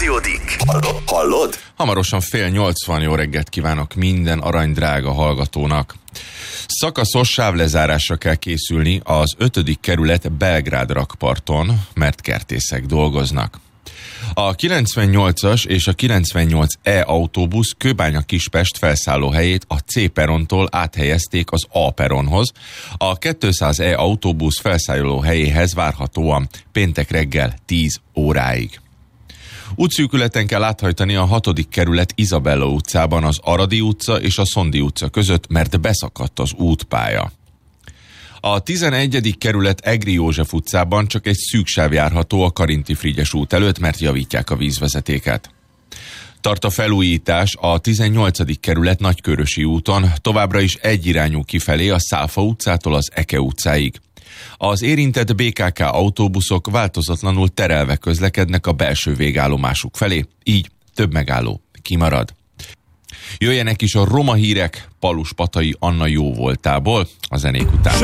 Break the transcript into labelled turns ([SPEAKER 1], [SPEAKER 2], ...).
[SPEAKER 1] folytatódik. Hallod?
[SPEAKER 2] Hamarosan 7:80. Jó reggelt kívánok minden aranydrága hallgatónak. Szakaszos sávlezárásra kell készülni az 5. kerület Belgrád rakparton, mert kertészek dolgoznak. A 98-as és a 98E autóbusz Kőbánya-Kispest felszállóhelyét a C perontól áthelyezték az A peronhoz. A 200E autóbusz felszállóhelyéhez várhatóan péntek reggel 10 óráig. Útszűkületen kell áthajtani a 6. kerület Izabella utcában az Aradi utca és a Szondi utca között, mert beszakadt az útpálya. A 11. kerület Egri József utcában csak egy szűk sáv járható a Karinti Frigyes út előtt, mert javítják a vízvezetéket. Tart a felújítás a 18. kerület Nagykörösi úton, továbbra is egyirányú kifelé a Szálfa utcától az Eke utcáig. Az érintett BKK autóbuszok változatlanul terelve közlekednek a belső végállomásuk felé, így több megálló kimarad. Jöjjenek is a roma hírek Palus Patai Anna jóvoltából a zenék után.